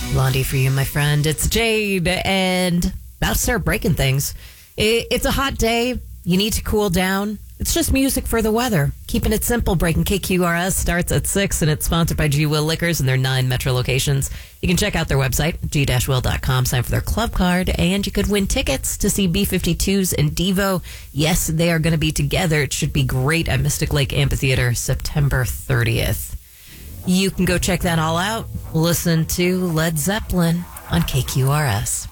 Blondie for you, my friend. It's Jade, and about to start breaking things. It's a hot day. You need to cool down. It's just music for the weather. Keeping it simple, Breaking KQRS starts at 6, and it's sponsored by G. Will Liquors and their 9 metro locations. You can check out their website, g-will.com, sign for their club card, and you could win tickets to see B-52s and Devo. Yes, they are going to be together. It should be great at Mystic Lake Amphitheater, September 30th. You can go check that all out. Listen to Led Zeppelin on KQRS.